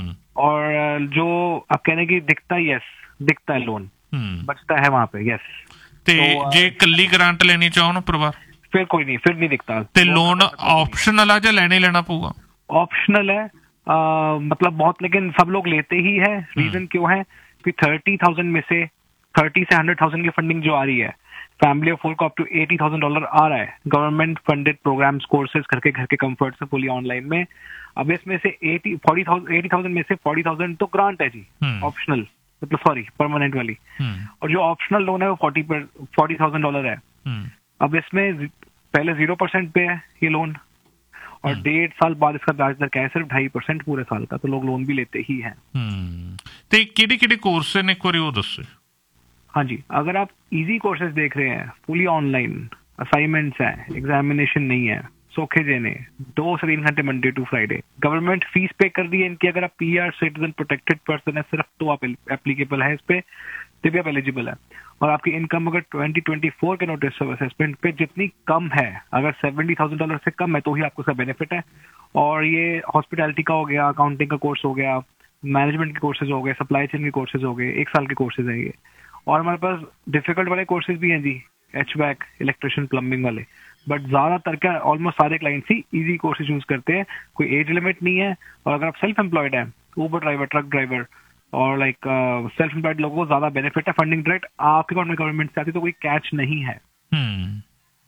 और जो आप कह रहे हैं कि दिखता है, यस दिखता है, लोन बचता है वहां पे, यस। ਤੇ ਜੇ ਕੱਲੀ ਗ੍ਰਾਂਟ ਲੈਣੀ ਚਾਹੋ ਪਰਿਵਾਰ फिर कोई नहीं, फिर नहीं दिखता। ਤੇ ਲੋਨ ऑप्शनल है या लेने लेना पड़ेगा? ऑप्शनल है, आ, मतलब बहुत, लेकिन सब लोग लेते ही है। रीजन क्यों है कि थर्टी थाउजेंड में से थर्टी से हंड्रेड थाउजेंड की फंडिंग जो आ रही है, फैमिली ऑफ फोर को up to eighty thousand dollar आ रहा है गवर्नमेंट फंडेड प्रोग्राम्स, कोर्सेज करके घर के कंफर्ट से फुली ऑनलाइन में। अब इसमें से eighty forty thousand eighty thousand में से फोर्टी थाउजेंड तो ग्रांट है जी, ऑप्शनल, मतलब सॉरी परमानेंट वाली। और जो ऑप्शनल लोन है वो फोर्टी पर फोर्टी थाउजेंड डॉलर है। अब इसमें पहले जीरो परसेंट पे है ये लोन, और डेढ़ साल बाद इसका ब्याज दर क्या है, सिर्फ ढाई परसेंट पूरे साल का, तो लोग लोन भी लेते ही हैं। ते किहड़े-किहड़े कोर्स ने एक बारी वो दसो। हाँ जी, अगर आप इजी कोर्सेज देख रहे हैं, फुली ऑनलाइन, असाइनमेंट्स हैं, एग्जामिनेशन नहीं है, सौखे देने, दो से तीन घंटे Monday to Friday, government fees पे कर दी है इनकी। अगर आप P R citizen protected person है सिर्फ, तो आप एप्लीकेबल है इस पे, तभी आप एलिजिबल है। और आपकी इनकम अगर ट्वेंटी ट्वेंटी फोर के नोटिस ऑफ असेसमेंट पे जितनी कम है, अगर सेवेंटी थाउजेंड डॉलर से कम है, तो ही आपको इसका बेनिफिट है। और ये हॉस्पिटैलिटी का हो गया, अकाउंटिंग का कोर्स हो गया, मैनेजमेंट के कोर्सेज हो गए, सप्लाई चेन के कोर्सेज हो गए, एक साल के कोर्सेज हैं ये। और हमारे पास डिफिकल्ट वाले कोर्सेज भी हैं जी, एच वैक, इलेक्ट्रिशियन, प्लम्बिंग वाले, बट ज्यादातर क्या ऑलमोस्ट सारे क्लाइंट्स ही इजी कोर्सेज यूज करते हैं। कोई एज लिमिट नहीं है। और अगर आप सेल्फ एम्प्लॉयड हैं, ऊबर ड्राइवर, ट्रक ड्राइवर, और लाइक सेल्फ एम्प्लॉयड लोगों को ज्यादा बेनिफिट है। फंडिंग डायरेक्ट आपके अकाउंट में गवर्नमेंट से आती है, तो कोई कैच नहीं है।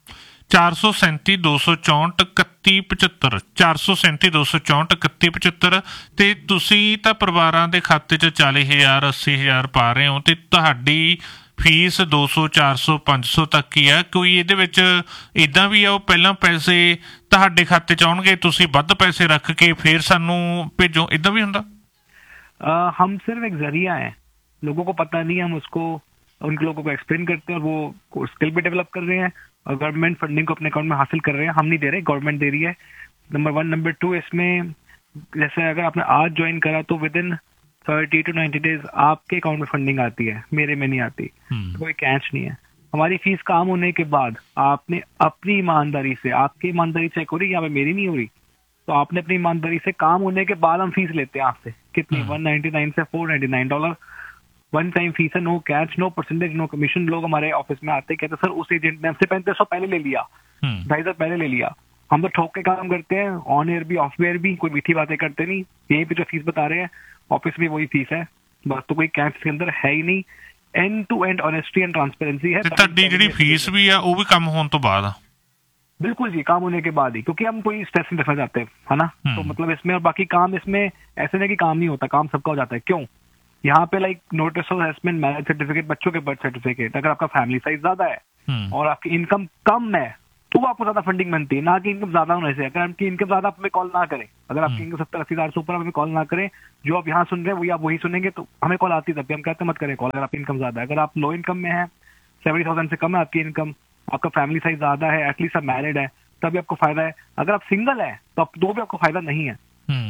ਚਾਰ ਸੌ ਸੈਂਤੀ ਦੋ ਸੌ ਚੌਂਹਠ ਇਕੱਤੀ ਪਝੱਤਰ ਚਾਰ ਸੌ ਸੈਂਤੀ ਦੋ ਸੌ ਚੌਂਹਠ ਇਕੱਤੀ ਪਝੱਤਰ। ਤੇ ਤੁਸੀਂ ਤਾਂ ਪਰਿਵਾਰਾਂ ਦੇ ਖਾਤੇ 'ਚ ਚਾਲੀ ਹਜ਼ਾਰ ਅੱਸੀ ਹਜ਼ਾਰ ਪਾ ਰਹੇ ਹੋ ਤੇ ਤੁਹਾਡੀ ਫੀਸ ਦੋ ਸੌ ਚਾਰ ਸੌ ਪੰਜ ਸੌ ਤੱਕ ਹੀ ਆ। ਕੋਈ ਇਹਦੇ ਵਿੱਚ ਇੱਦਾਂ ਵੀ ਆ ਉਹ ਪਹਿਲਾਂ ਪੈਸੇ ਤੁਹਾਡੇ ਖਾਤੇ 'ਚ ਆਉਣਗੇ, ਤੁਸੀਂ ਵੱਧ पैसे रख के फिर सानू भेजो, इदा भी हुंदा? हम सिर्फ एक जरिया है, लोगों को पता नहीं, हम उसको उन लोगों को एक्सप्लेन करते हैं और वो स्किल भी डेवलप कर रहे हैं और गवर्नमेंट फंडिंग को अपने अकाउंट में हासिल कर रहे हैं। हम नहीं दे रहे, गवर्नमेंट दे रही है, नंबर वन। नंबर टू, इसमें जैसे अगर आपने आज ज्वाइन करा तो with in thirty two ninety days आपके अकाउंट में फंडिंग आती है, मेरे में नहीं आती, तो कोई कैच नहीं है। हमारी फीस काम होने के बाद आपने अपनी ईमानदारी से, आपकी ईमानदारी चेक हो रही, यहाँ पे मेरी नहीं हो रही, तो आपने अपनी ईमानदारी से काम होने के बाद हम फीस लेते हैं आपसे, कितनी, वन नाइन्टी नाइन से four ninety nine dollar one time fees है, no catch, no percentage, no commission. लोग हमारे ऑफिस में आते कहते सर उस एजेंट ने हमसे पैंतीस सौ पहले ले लिया, ढाई सौ पहले ले लिया। हम तो ठोक के काम करते हैं, ऑन एयर भी ऑफ एयर भी, कोई मीठी बातें करते नहीं, यहीं पे जो फीस बता रहे हैं ऑफिस में वही फीस है बस, तो कोई कैच के अंदर है ही नहीं। And to and honesty and transparency है। ਤੁਹਾਡੀ ਜਿਹੜੀ फीस भी है वो भी काम होने तो बाद? बिल्कुल जी, काम होने के बाद ही, क्योंकि हम कोई स्ट्रेस नहीं रखना चाहते, है ना। तो मतलब इसमें, और बाकी काम इसमें ऐसे नहीं कि काम नहीं होता, काम सबका हो जाता है। क्यों? यहाँ पे like notice of assessment, marriage certificate, बच्चों के बर्थ सर्टिफिकेट, अगर आपका फैमिली साइज ज्यादा है और आपकी इनकम कम है तो आपको ज्यादा फंडिंग बनती है, ना कि इनकम ज्यादा होने से। अगर आपकी इनकम ज्यादा, आप हमें कॉल ना करें, अगर आपकी इनकम सत्तर अस्सी हजार से ऊपर, हमें कॉल ना करें, जो आप यहाँ सुन रहे हैं वही आप वही सुनेंगे, तो हमें कॉल आती है तब भी हम कहते हैं मत करें कॉल अगर आपकी इनकम ज्यादा है। अगर आप लो इनकम में है, सेवेंटी थाउजेंड से कम है आपकी इनकम, आपका फैमिली साइज ज्यादा है, एटलीस्ट आप मैरिड है, तभी आपको फायदा है। अगर आप सिंगल है तो आप दो भी आपको फायदा नहीं है।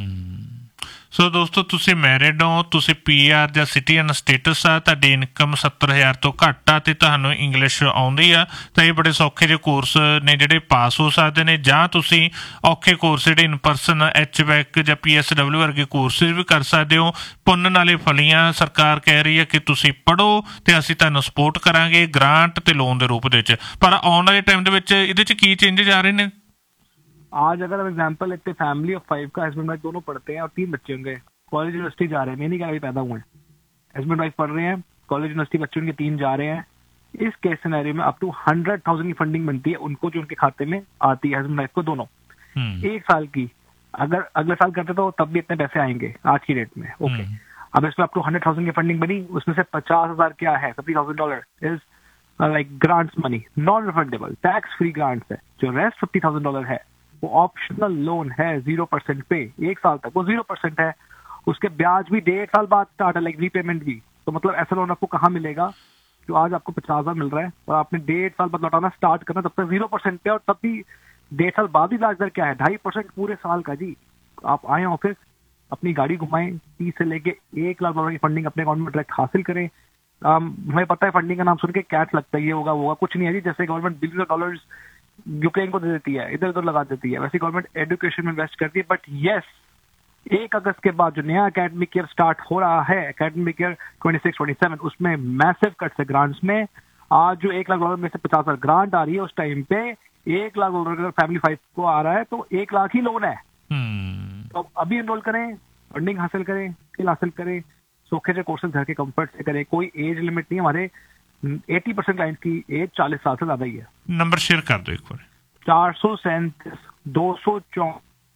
ਸੋ ਦੋਸਤੋ, ਤੁਸੀਂ ਮੈਰਿਡ ਹੋ, ਤੁਸੀਂ ਪੀ ਆਰ ਜਾਂ ਸਿਟੀਜ਼ਨ ਸਟੇਟਸ ਆ, ਤੁਹਾਡੀ ਇਨਕਮ ਸੱਤਰ ਹਜ਼ਾਰ ਤੋਂ ਘੱਟ ਆ ਤੇ ਤੁਹਾਨੂੰ ਇੰਗਲਿਸ਼ ਆਉਂਦੀ ਆ, ਤਾਂ ਇਹ ਬੜੇ ਸੌਖੇ ਜਿਹੇ ਕੋਰਸ ਨੇ ਜਿਹੜੇ ਪਾਸ ਹੋ ਸਕਦੇ ਨੇ। ਜਾਂ ਤੁਸੀਂ ਔਖੇ ਕੋਰਸ ਜਿਹੜੇ ਇਨ ਪਰਸਨ ਐਚ ਵੈਕ ਜਾਂ ਪੀ ਐਸ ਡਬਲਿਊ ਵਰਗੇ ਕੋਰਸਿਸ ਵੀ ਕਰ ਸਕਦੇ ਹੋ। ਪੁੰਨ ਨਾਲੇ ਫਲੀਆਂ ਸਰਕਾਰ ਕਹਿ ਰਹੀ ਹੈ ਕਿ ਤੁਸੀਂ ਪੜ੍ਹੋ ਤੇ ਅਸੀਂ ਤੁਹਾਨੂੰ ਸਪੋਰਟ ਕਰਾਂਗੇ ਗ੍ਰਾਂਟ ਤੇ ਲੋਨ ਦੇ ਰੂਪ ਦੇ ਵਿੱਚ। ਪਰ ਆਉਣ ਵਾਲੇ ਟਾਈਮ ਦੇ ਵਿੱਚ ਇਹਦੇ 'ਚ ਕੀ ਚੇਂजेस ਆ ਰਹੇ ਨੇ? आज अगर हम एग्जाम्पल लेते हैं, फैमिली ऑफ फाइव का, हस्बैंड वाइफ दोनों पढ़ते हैं और तीन बच्चे होंगे, कॉलेज यूनिवर्सिटी जा रहे हैं, मैं नहीं कह रहा पैदा हुए हैं, हस्बैंड वाइफ पढ़ रहे हैं, कॉलेज यूनिवर्सिटी बच्चे उनके तीन जा रहे हैं, इस केस सिनेरियो में अप टू हंड्रेड थाउजेंड की फंडिंग बनती है उनको, जो उनके खाते में आती है, हस्बैंड वाइफ को दोनों, एक साल की। अगर अगले साल करते तो तब भी इतने पैसे आएंगे आज की रेट में, ओके। अब इसमें अप टू हंड्रेड थाउजेंड की फंडिंग बनी, उसमें से पचास हजार क्या है, fifty thousand dollar is like grants money, non refundable, tax free grants है। जो रेस्ट फिफ्टी थाउजेंड डॉलर है वो ऑप्शनल लोन है, जीरो परसेंट पे, एक साल तक वो जीरो परसेंट है, उसके ब्याज भी डेढ़ साल बाद स्टार्ट है, लाइक रीपेमेंट भी। तो मतलब ऐसा लोन आपको कहाँ मिलेगा जो आज आपको पचास हजार मिल रहा है और आपने डेढ़ साल बाद लौटाना स्टार्ट करना, तब तक जीरो परसेंट पे, और तब भी डेढ़ साल बाद ही ब्याज दर क्या है, ढाई परसेंट पूरे साल का जी। आप आए ऑफिस, अपनी गाड़ी घुमाएं, तीस से लेके एक लाख डॉलर की फंडिंग अपने अकाउंट में डायरेक्ट हासिल करें। हमें पता है फंडिंग का नाम सुन के कैच लगता है, ये होगा वो होगा, कुछ नहीं है जी। जैसे government billion of dollars Ukraine को दे देती है, इधर उधर लगा देती है, वैसे गवर्नमेंट एजुकेशन में इन्वेस्ट करती है। बट यस, एक अगस्त के बाद जो नया एकेडमिक ईयर स्टार्ट हो रहा है, academic year twenty six twenty seven, उसमें मैसिव कट्स है ग्रांट्स में। आज जो एक लाख डॉलर में से पचास हजार ग्रांट आ रही है, उस टाइम पे एक लाख डॉलर अगर फैमिली फाइव को आ रहा है तो एक लाख ही लोन है। तो अभी एनरोल करें, फंडिंग हासिल करें, स्किल हासिल करें, सूखे से कोर्सेज घर के कंफर्ट से करें, कोई एज लिमिट नहीं है। हमारे अस्सी परसेंट क्लाइंट की एज चालीस साल से ज्यादा ही है। नंबर शेयर कर दो एक बार। चार सौ सैंतीस दो सौ चौंतीस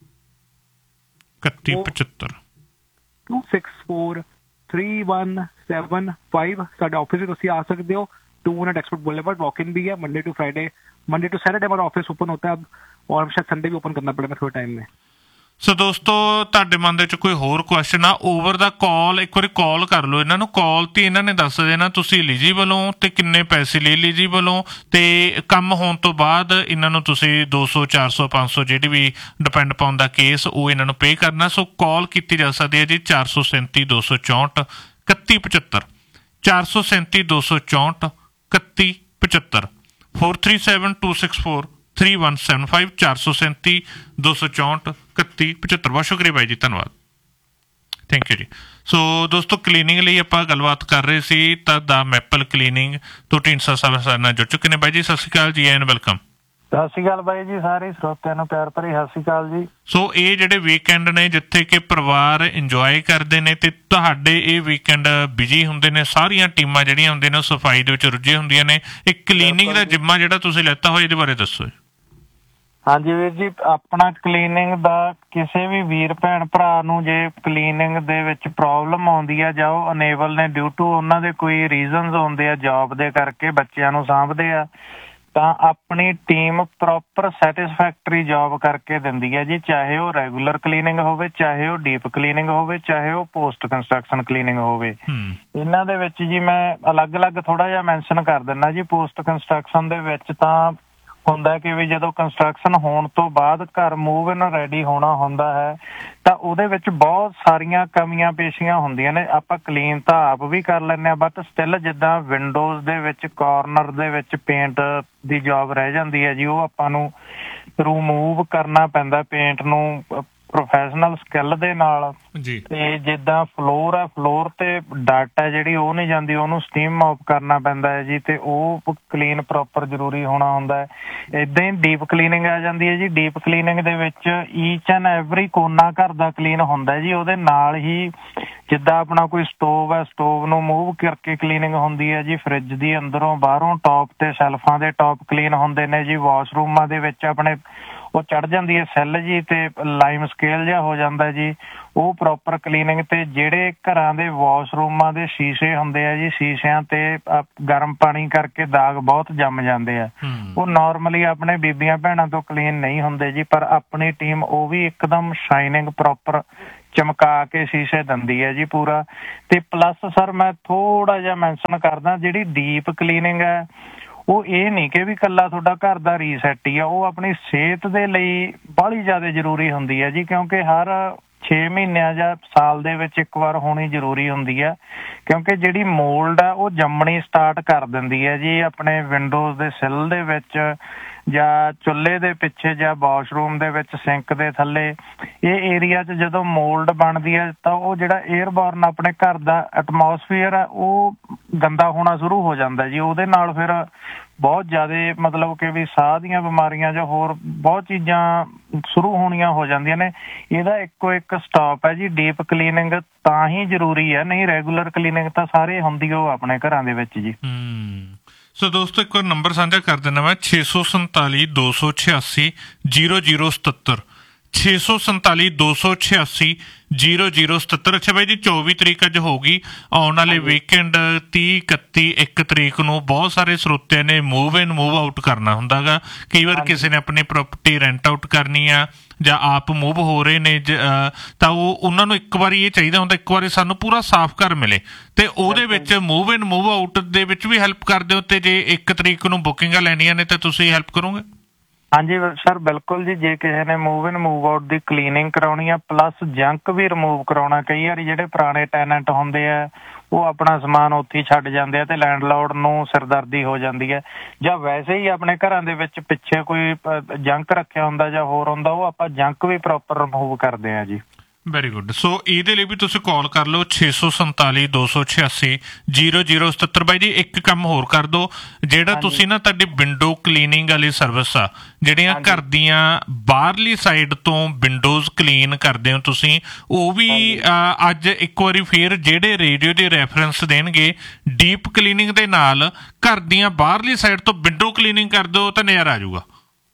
इकतीस पचहत्तर to six four three one seven five साढ़े ऑफिस में तुम आ सकते हो। To minute expert boulevard walk in भी है, Monday to Friday, Monday to Saturday हमारा ऑफिस ओपन होता है अब, और हम शायद संडे भी ओपन करना पड़ेगा थोड़े टाइम में। ਸੋ ਦੋਸਤੋ, ਤੁਹਾਡੇ ਮਨ ਦੇ ਵਿੱਚ ਕੋਈ ਹੋਰ ਕੁਐਸਚਨ ਆ, ਓਵਰ ਦਾ ਕਾਲ ਇੱਕ ਵਾਰੀ ਕਾਲ ਕਰ ਲਓ ਇਹਨਾਂ ਨੂੰ। ਕਾਲ ਤੇ ਇਹਨਾਂ ਨੇ ਦੱਸ ਦੇਣਾ ਤੁਸੀਂ ਐਲੀਜੀਬਲ ਹੋ ਤੇ ਕਿੰਨੇ ਪੈਸੇ ਲਈ ਐਲੀਜੀਬਲ ਹੋ, ਤੇ ਕੰਮ ਹੋਣ ਤੋਂ ਬਾਅਦ ਇਹਨਾਂ ਨੂੰ ਤੁਸੀਂ ਦੋ ਸੌ ਚਾਰ ਸੌ ਪੰਜ ਸੌ ਜਿਹੜੀ ਵੀ ਡਿਪੈਂਡ ਪਾਉਣ ਦਾ ਕੇਸ ਉਹ ਇਹਨਾਂ ਨੂੰ ਪੇ ਕਰਨਾ। ਸੋ ਕਾਲ ਕੀਤੀ ਜਾ ਸਕਦੀ ਹੈ ਜੀ ਚਾਰ ਸੌ ਸੈਂਤੀ ਦੋ ਸੌ ਚੌਂਹਠ ਇਕੱਤੀ ਪਝੱਤਰ, ਚਾਰ ਸੌ ਸੈਂਤੀ ਦੋ ਸੌ ਚੌਂਹਠ ਇਕੱਤੀ ਪਝੱਤਰ, four three seven to six four three one seven five, चार सौ सैंती दो सौ चौंठ इकत्ती पचहत्तर। बहुत शुक्रिया भाई जी, धन्यवाद, थैंक यू जी। सो दोस्तों, क्लीनिंग ਲਈ ਆਪਾਂ ਗੱਲਬਾਤ ਕਰ ਰਹੇ ਸੀ ਤਾਂ ਦਾ ਮੈਪਲ ਕਲੀਨਿੰਗ ਤੋਂ ਢੀਂਡਸਾ ਸਾਹਿਬ ਸਾਡੇ ਨਾਲ ਜੁੜ ਚੁੱਕੇ ਨੇ। ਬਾਈ ਜੀ ਸਤਿ ਸ਼੍ਰੀ ਅਕਾਲ ਜੀ, ਐਂਡ ਵੈਲਕਮ। ਸਤਿ ਸ਼੍ਰੀ ਅਕਾਲ ਬਾਈ ਜੀ, ਸਾਰੇ ਸਰੋਤਿਆਂ ਨੂੰ ਪਿਆਰ ਭਰੀ ਸਤਿ ਸ਼੍ਰੀ ਅਕਾਲ ਜੀ। ਸੋ ਇਹ ਜਿਹੜੇ ਵੀਕਐਂਡ ਨੇ ਜਿੱਥੇ ਕਿ ਪਰਿਵਾਰ ਇੰਜੋਏ ਕਰਦੇ ਨੇ ਤੇ ਤੁਹਾਡੇ ਇਹ ਵੀਕਐਂਡ ਬਿਜੀ ਹੁੰਦੇ ਨੇ, ਸਾਰੀਆਂ ਟੀਮਾਂ ਜਿਹੜੀਆਂ ਹੁੰਦੀਆਂ ਨੇ ਉਹ ਸਫਾਈ ਦੇ ਵਿੱਚ ਰੁੱਝੇ ਹੁੰਦੀਆਂ ਨੇ। ਇਹ ਕਲੀਨਿੰਗ ਦਾ ਜਿੰਮਾ ਜਿਹੜਾ ਤੁਸੀਂ ਲੈਤਾ ਹੋਇਆ, ਇਹਦੇ ਬਾਰੇ ਦੱਸੋ। ਹਾਂਜੀ ਵੀਰ ਜੀ, ਆਪਣਾ ਕਲੀਨਿੰਗ ਦਾ ਕਿਸੇ ਵੀ ਵੀਰ ਭੈਣ ਭਰਾ ਨੂੰ ਜੇ ਕਲੀਨਿੰਗ ਦੇ ਵਿੱਚ ਪ੍ਰੋਬਲਮ ਆਉਂਦੀ ਆ ਜਾਂ ਉਹ ਅਨੇਬਲ ਨੇ ਡਿਊ ਟੂ ਉਹਨਾਂ ਦੇ ਕੋਈ ਰੀਜ਼ਨਸ ਹੁੰਦੇ ਆ ਜੌਬ ਦੇ ਕਰਕੇ, ਬੱਚਿਆਂ ਨੂੰ ਸਾਂਭਦੇ ਆ, ਤਾਂ ਆਪਣੀ ਟੀਮ ਪ੍ਰੋਪਰ ਸੈਟਿਸਫੈਕਟਰੀ ਜੌਬ ਕਰਕੇ ਦਿੰਦੀ ਹੈ ਜੀ। ਚਾਹੇ ਉਹ ਰੈਗੂਲਰ ਕਲੀਨਿੰਗ ਹੋਵੇ, ਚਾਹੇ ਉਹ ਡੀਪ ਕਲੀਨਿੰਗ ਹੋਵੇ, ਚਾਹੇ ਉਹ ਪੋਸਟ ਕੰਸਟਰਕਸ਼ਨ ਕਲੀਨਿੰਗ ਹੋਵੇ। ਇਹਨਾਂ ਦੇ ਵਿੱਚ ਜੀ ਮੈਂ ਅਲੱਗ-ਅਲੱਗ ਥੋੜਾ ਜਿਹਾ ਮੈਂਸ਼ਨ ਕਰ ਦਿੰਦਾ ਜੀ। ਪੋਸਟ ਕੰਸਟਰਕਸ਼ਨ ਦੇ ਵਿੱਚ ਤਾਂ ਹੁੰਦਾ ਕਿ ਵੀ ਜਦੋਂ ਕੰਸਟਰਕਸ਼ਨ ਹੋਣ ਤੋਂ ਬਾਅਦ ਘਰ ਮੂਵ ਇਨ ਰੈਡੀ ਹੋਣਾ ਹੁੰਦਾ ਹੈ ਤਾਂ ਉਹਦੇ ਵਿੱਚ ਬਹੁਤ ਸਾਰੀਆਂ ਕਮੀਆਂ ਪੇਸ਼ੀਆਂ ਹੁੰਦੀਆਂ ਨੇ। ਆਪਾਂ ਕਲੀਨ ਤਾਂ ਆਪ ਵੀ ਕਰ ਲੈਂਦੇ ਹਾਂ, ਬਟ ਸਟਿਲ ਜਿੱਦਾਂ ਵਿੰਡੋਜ਼ ਦੇ ਵਿੱਚ ਕਾਰਨਰ ਦੇ ਵਿੱਚ ਪੇਂਟ ਦੀ ਜੌਬ ਰਹਿ ਜਾਂਦੀ ਹੈ ਜੀ, ਉਹ ਆਪਾਂ ਨੂੰ ਰਿਮੂਵ ਕਰਨਾ ਪੈਂਦਾ ਪੇਂਟ ਨੂੰ ਪ੍ਰੋਫੈਸ਼ਨਲ ਸਕਿੱਲ ਦੇ ਨਾਲ ਜੀ। ਤੇ ਜਿੱਦਾਂ ਫਲੋਰ ਆ, ਫਲੋਰ ਤੇ ਡਸਟ ਹੈ ਜਿਹੜੀ ਉਹ ਨਹੀਂ ਜਾਂਦੀ, ਉਹਨੂੰ ਸਟੀਮ ਮੌਪ ਕਰਨਾ ਪੈਂਦਾ ਹੈ ਜੀ, ਤੇ ਉਹ ਕਲੀਨ ਪ੍ਰੋਪਰ ਜ਼ਰੂਰੀ ਹੋਣਾ ਹੁੰਦਾ ਹੈ। ਏਦਾਂ ਹੀ ਡੀਪ ਕਲੀਨਿੰਗ ਆ ਜਾਂਦੀ ਹੈ ਜੀ। ਡੀਪ ਕਲੀਨਿੰਗ ਦੇ ਵਿੱਚ ਈਚ ਐਂਡ ਐਵਰੀ ਕੋਨਾ ਘਰ ਦਾ ਕਲੀਨ ਹੁੰਦਾ ਜੀ। ਉਹਦੇ ਨਾਲ ਹੀ ਜਿੱਦਾਂ ਆਪਣਾ ਕੋਈ ਸਟੋਵ ਹੈ, ਸਟੋਵ ਨੂੰ ਮੂਵ ਕਰਕੇ ਕਲੀਨਿੰਗ ਹੁੰਦੀ ਹੈ ਜੀ। ਫਰਿੱਜ ਦੀ ਅੰਦਰੋਂ ਬਾਹਰੋਂ ਟੌਪ ਤੇ ਸ਼ੈਲਫਾਂ ਦੇ ਟੌਪ ਕਲੀਨ ਹੁੰਦੇ ਨੇ ਜੀ। ਵਾਸ਼ਰੂਮਾਂ ਦੇ ਵਿੱਚ ਆਪਣੇ ਉਹ ਚੜ੍ਹ ਜਾਂਦੀ ਹੈ ਸੈੱਲ ਜੀ, ਤੇ ਲਾਈਮ ਸਕੇਲ ਜਿਹਾ ਹੋ ਜਾਂਦਾ ਜੀ, ਉਹ ਪ੍ਰੋਪਰ ਕਲੀਨਿੰਗ। ਤੇ ਜਿਹੜੇ ਘਰਾਂ ਦੇ ਵਾਸ਼ਰੂਮਾਂ ਦੇ ਸ਼ੀਸ਼ੇ ਹੁੰਦੇ ਆ ਜੀ, ਸ਼ੀਸ਼ਿਆਂ ਤੇ ਗਰਮ ਪਾਣੀ ਕਰਕੇ ਦਾਗ ਬਹੁਤ ਜੰਮ ਜਾਂਦੇ ਆ, ਉਹ ਨਾਰਮਲੀ ਆਪਣੇ ਬੀਬੀਆਂ ਭੈਣਾਂ ਤੋਂ ਕਲੀਨ ਨਹੀਂ ਹੁੰਦੇ ਜੀ। ਪਰ ਆਪਣੀ ਟੀਮ ਉਹ ਵੀ ਇੱਕਦਮ ਸ਼ਾਈਨਿੰਗ ਪ੍ਰੋਪਰ ਚਮਕਾ ਕੇ ਸ਼ੀਸ਼ੇ ਦਿੰਦੀ ਹੈ ਜੀ ਪੂਰਾ। ਤੇ ਪਲੱਸ ਸਰ ਮੈਂ ਥੋੜਾ ਜਿਹਾ ਮੈਂਸ਼ਨ ਕਰਦਾ, ਜਿਹੜੀ ਡੀਪ ਕਲੀਨਿੰਗ ਹੈ ਉਹ ਇਹ ਨਹੀਂ ਕਿ ਵੀ ਇਕੱਲਾ ਤੁਹਾਡਾ ਘਰ ਦਾ ਰੀਸੈਟ ਹੀ ਆ, ਉਹ ਆਪਣੀ ਸਿਹਤ ਦੇ ਲਈ ਬਾਹਲੀ ਜ਼ਿਆਦਾ ਜ਼ਰੂਰੀ ਹੁੰਦੀ ਹੈ ਜੀ। ਕਿਉਂਕਿ ਹਰ ਛੇ ਮਹੀਨਿਆਂ ਜਾਂ ਸਾਲ ਦੇ ਵਿੱਚ ਇੱਕ ਵਾਰ ਹੋਣੀ ਜ਼ਰੂਰੀ ਹੁੰਦੀ ਹੈ, ਕਿਉਂਕਿ ਜਿਹੜੀ ਮੋਲਡ ਆ ਉਹ ਜੰਮਣੀ ਸਟਾਰਟ ਕਰ ਦਿੰਦੀ ਹੈ ਜੀ ਆਪਣੇ ਵਿੰਡੋਜ਼ ਦੇ ਸਿਲ ਦੇ ਵਿੱਚ, ਜਾਂ ਚੁੱਲ੍ਹੇ ਦੇ ਪਿੱਛੇ, ਜਾਂ ਵਾਸ਼ਰੂਮ ਦੇ ਵਿੱਚ ਸਿੰਕ ਦੇ ਥੱਲੇ। ਇਹ ਏਰੀਆ 'ਚ ਜਦੋਂ ਮੋਲਡ ਬਣਦੀ ਹੈ ਤਾਂ ਉਹ ਜਿਹੜਾ ਏਅਰਬੋਰਨ ਆਪਣੇ ਘਰ ਦਾ ਐਟਮੋਸਫੀਅਰ ਹੈ ਉਹ ਗੰਦਾ ਹੋਣਾ ਸ਼ੁਰੂ ਹੋ ਜਾਂਦਾ ਜੀ। ਉਹਦੇ ਨਾਲ ਫਿਰ ਬਹੁਤ ਜ਼ਿਆਦਾ ਮਤਲਬ ਕਿ ਵੀ ਸਾਹ ਦੀਆਂ ਬਿਮਾਰੀਆਂ ਜਾਂ ਹੋਰ ਬਹੁਤ ਚੀਜ਼ਾਂ ਸ਼ੁਰੂ ਹੋਣੀਆਂ ਹੋ ਜਾਂਦੀਆਂ ਨੇ। ਇਹਦਾ ਇੱਕੋ ਇੱਕ ਸਟਾਪ ਹੈ ਜੀ, ਡੀਪ ਕਲੀਨਿੰਗ ਤਾਂ ਹੀ ਜ਼ਰੂਰੀ ਹੈ, ਨਹੀਂ ਰੈਗੂਲਰ ਕਲੀਨਿੰਗ ਤਾਂ ਸਾਰੇ ਹੁੰਦੀ ਉਹ ਆਪਣੇ ਘਰਾਂ ਦੇ ਵਿੱਚ ਜੀ। ਸੋ ਦੋਸਤੋ ਇੱਕ ਵਾਰ ਨੰਬਰ ਸਾਂਝਾ ਕਰ ਦਿੰਦਾ ਮੈਂ, ਛੇ ਸੌ ਸੰਤਾਲੀ ਦੋ ਸੌ ਛਿਆਸੀ ਜੀਰੋ ਜੀਰੋ ਸਤੱਤਰ, ਛੇ ਸੌ ਸੰਤਾਲੀ ਦੋ ਸੌ ਛਿਆਸੀ ਜੀਰੋ ਜੀਰੋ ਸਤੱਤਰ। ਅੱਛਾ ਬਾਈ ਜੀ, ਚੌਵੀ ਤਰੀਕ ਅੱਜ ਹੋਊਗੀ, ਆਉਣ ਵਾਲੇ ਵੀਕਐਂਡ ਤੀਹ ਇਕੱਤੀ ਇੱਕ ਤਰੀਕ ਨੂੰ ਬਹੁਤ ਸਾਰੇ ਸਰੋਤਿਆਂ ਨੇ ਮੂਵ ਇਨ ਮੂਵ ਆਊਟ ਕਰਨਾ ਹੁੰਦਾ ਗਾ। ਕਈ ਵਾਰ ਕਿਸੇ ਨੇ ਆਪਣੀ ਪ੍ਰੋਪਰਟੀ ਰੈਂਟ ਆਊਟ ਕਰਨੀ ਆ ਜਾਂ ਆਪ ਮੂਵ ਹੋ ਰਹੇ ਨੇ, ਤਾਂ ਉਹ ਉਹਨਾਂ ਨੂੰ ਇੱਕ ਵਾਰੀ ਇਹ ਚਾਹੀਦਾ ਹੁੰਦਾ, ਇੱਕ ਵਾਰੀ ਸਾਨੂੰ ਪੂਰਾ ਸਾਫ਼ ਘਰ ਮਿਲੇ, ਤੇ ਉਹਦੇ ਵਿੱਚ ਮੂਵ ਇਨ ਮੂਵ ਆਊਟ ਦੇ ਵਿੱਚ ਵੀ ਹੈਲਪ ਕਰਦੇ ਹੋ। ਤੇ ਜੇ ਇੱਕ ਤਰੀਕ ਨੂੰ ਬੁਕਿੰਗਾਂ ਲੈਣੀਆਂ ਨੇ ਤਾਂ ਤੁਸੀਂ ਹੈਲਪ ਕਰੋਗੇ? ਹਾਂਜੀ ਸਰ ਬਿਲਕੁਲ ਜੀ। ਜੇ ਕਿਸੇ ਨੇ move in move out the cleaning ਕਰਾਉਣੀ ਆ, ਪਲੱਸ ਜੰਕ ਵੀ ਰਿਮੂਵ ਕਰਾਉਣਾ, ਕਈ ਵਾਰੀ ਜਿਹੜੇ ਪੁਰਾਣੇ ਟੈਨੈਂਟ ਹੁੰਦੇ ਆ ਉਹ ਆਪਣਾ ਸਮਾਨ ਉੱਥੇ ਹੀ ਛੱਡ ਜਾਂਦੇ ਆ ਤੇ ਲੈਂਡਲੋਰਡ ਨੂੰ ਸਿਰਦਰਦੀ ਹੋ ਜਾਂਦੀ ਹੈ, ਜਾਂ ਵੈਸੇ ਹੀ ਆਪਣੇ ਘਰਾਂ ਦੇ ਵਿੱਚ ਪਿੱਛੇ ਕੋਈ ਜੰਕ ਰੱਖਿਆ ਹੁੰਦਾ ਜਾਂ ਹੋਰ ਹੁੰਦਾ, ਉਹ ਆਪਾਂ ਜੰਕ ਵੀ ਪ੍ਰੋਪਰ ਰਿਮੂਵ ਕਰਦੇ ਆ ਜੀ। Very good. ਸੋ ਇਹਦੇ ਲਈ ਵੀ ਤੁਸੀਂ ਕਾਲ ਕਰ ਲਓ ਛੇ ਸੌ ਸੰਤਾਲੀ ਦੋ ਸੌ ਛਿਆਸੀ ਜੀਰੋ ਜੀਰੋ ਸਤੱਤਰ। ਬਾਈ ਜੀ ਇੱਕ ਕੰਮ ਹੋਰ ਕਰ ਦਿਓ, ਜਿਹੜਾ ਤੁਸੀਂ ਨਾ ਤੁਹਾਡੀ ਵਿੰਡੋ ਕਲੀਨਿੰਗ ਵਾਲੀ ਸਰਵਿਸ ਆ, ਜਿਹੜੀਆਂ ਘਰ ਦੀਆਂ ਬਾਹਰਲੀ ਸਾਈਡ ਤੋਂ ਵਿੰਡੋਜ਼ ਕਲੀਨ ਕਰਦੇ ਹੋ ਤੁਸੀਂ, ਉਹ ਵੀ ਅੱਜ ਇੱਕ ਵਾਰੀ ਫੇਰ ਜਿਹੜੇ ਰੇਡੀਓ ਦੇ ਰੈਫਰੈਂਸ ਦੇਣਗੇ ਡੀਪ ਕਲੀਨਿੰਗ ਦੇ ਨਾਲ ਘਰ ਦੀਆਂ ਬਾਹਰਲੀ ਸਾਈਡ ਤੋਂ ਵਿੰਡੋ ਕਲੀਨਿੰਗ ਕਰ ਦਿਓ ਤਾਂ ਨਜ਼ਾਰਾ ਆ ਜਾਊਗਾ।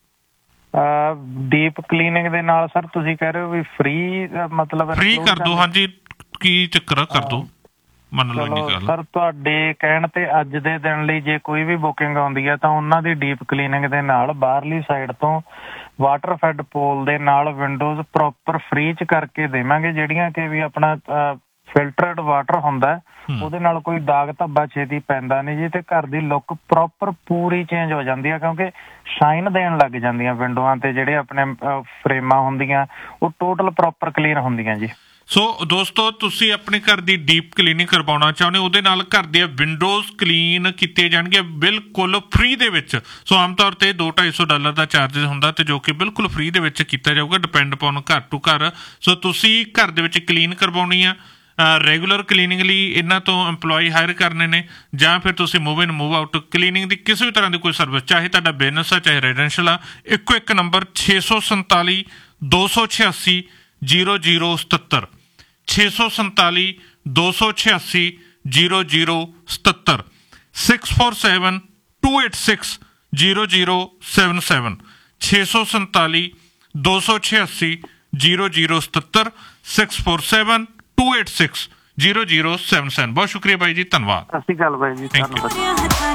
ਡੀਪ ਕਲੀਨਿੰਗ ਦੇ ਨਾਲ ਸਰ ਤੁਸੀਂ ਕਹਿ ਰਹੇ ਹੋ ਵੀ ਫ੍ਰੀ, ਮਤਲਬ ਫ੍ਰੀ ਕਰ ਦੋ? ਹਾਂਜੀ, ਕੀ ਚੱਕਰ ਕਰ ਦੋ, ਮੰਨ ਲਓ ਇੰਨੀ ਗੱਲ। ਸਰ ਤੁਹਾਡੇ ਕਹਿਣ ਤੇ ਅੱਜ ਦੇ ਦਿਨ ਲਈ ਜੇ ਕੋਈ ਵੀ ਬੁਕਿੰਗ ਆਉਂਦੀ ਹੈ ਤਾਂ ਉਹਨਾਂ ਦੀ ਡੀਪ ਕਲੀਨਿੰਗ ਦੇ ਨਾਲ ਬਾਹਰਲੀ ਸਾਈਡ ਤੋਂ ਵਾਟਰ ਫੈਡ ਪੋਲ ਦੇ ਨਾਲ ਵਿੰਡੋਜ਼ ਪ੍ਰੋਪਰ ਫ੍ਰੀ ਚ ਕਰਕੇ ਦੇਵਾਂਗੇ, ਜਿਹੜੀਆਂ ਕਿ ਵੀ ਆਪਣਾ ਫਿਲਟਰਡ ਵਾਟਰ ਹੁੰਦਾ, ਉਹਦੇ ਨਾਲ ਕੋਈ ਦਾਗ ਧੱਬਾ ਛੇਤੀ ਪੈਂਦਾ ਨਹੀਂ ਜੀ, ਤੇ ਘਰ ਦੀ ਲੁੱਕ ਪ੍ਰੋਪਰ ਪੂਰੀ ਚੇਂਜ ਹੋ ਜਾਂਦੀ ਹੈ, ਕਿਉਂਕਿ ਸ਼ਾਈਨ ਦੇਣ ਲੱਗ ਜਾਂਦੀਆਂ ਵਿੰਡੋਆਂ ਤੇ ਜਿਹੜੇ ਆਪਣੇ ਫਰੇਮਾਂ ਹੁੰਦੀਆਂ ਉਹ ਟੋਟਲ ਪ੍ਰੋਪਰ ਕਲੀਨ ਹੁੰਦੀਆਂ ਜੀ। ਸੋ ਦੋਸਤੋ, ਤੁਸੀਂ ਆਪਣੇ ਘਰ ਦੀ ਡੀਪ ਕਲੀਨਿੰਗ ਕਰਵਾਉਣਾ ਚਾਹੁੰਦੇ ਹੋ, ਉਹਦੇ ਨਾਲ ਘਰ ਦੀਆਂ ਵਿੰਡੋਜ਼ ਕਲੀਨ ਕੀਤੇ ਜਾਣਗੇ ਬਿਲਕੁਲ ਫ੍ਰੀ ਦੇ ਵਿੱਚ। ਸੋ ਆਮ ਤੌਰ ਤੇ ਦੋ ਢਾਈ ਸੌ ਡਾਲਰ ਦਾ ਚਾਰਜਿਸ ਹੁੰਦਾ, ਤੇ ਜੋ ਕਿ ਬਿਲਕੁਲ ਫ੍ਰੀ ਦੇ ਵਿੱਚ ਕੀਤਾ ਜਾਊਗਾ, ਡਿਪੈਂਡ ਅਪੋਨ ਘਰ ਟੂ ਘਰ। ਸੋ ਤੁਸੀਂ ਘਰ ਦੇ ਵਿੱਚ ਕਲੀਨ ਕਰਵਾਉਣੀ ਆ, ਰੈਗੂਲਰ ਕਲੀਨਿੰਗ ਲਈ ਇਹਨਾਂ ਤੋਂ ਇੰਪਲੋਈ ਹਾਇਰ ਕਰਨੇ ਨੇ, ਜਾਂ ਫਿਰ ਤੁਸੀਂ ਮੂਵ ਇਨ ਮੂਵ ਆਊਟ ਕਲੀਨਿੰਗ ਦੀ ਕਿਸੇ ਵੀ ਤਰ੍ਹਾਂ ਦੀ ਕੋਈ ਸਰਵਿਸ, ਚਾਹੇ ਤੁਹਾਡਾ ਬਿਜ਼ਨਸ ਆ ਚਾਹੇ ਰੈਜ਼ੀਡੈਂਸ਼ੀਅਲ ਆ, ਇੱਕੋ ਇੱਕ ਨੰਬਰ ਛੇ ਸੌ ਸੰਤਾਲੀ ਦੋ ਸੌ ਛਿਆਸੀ ਜੀਰੋ ਜੀਰੋ ਸਤੱਤਰ, ਛੇ ਸੌ ਸੰਤਾਲੀ ਦੋ ਸੌ ਛਿਆਸੀ ਜੀਰੋ ਜੀਰੋ ਸਤੱਤਰ, six four seven to eight six zero zero seven seven, ਛੇ ਸੌ ਸੰਤਾਲੀ ਦੋ ਸੌ ਛਿਆਸੀ ਜੀਰੋ ਜੀਰੋ ਸਤੱਤਰ six four seven to eight six zero zero seven seven. ਬਹੁਤ ਸ਼ੁਕਰੀਆ ਬਾਈ ਜੀ, ਧੰਨਵਾਦ। ਸਤਿ ਸ਼੍ਰੀ ਅਕਾਲ ਬਾਈ ਜੀ, Thank you. ਧੰਨਵਾਦ।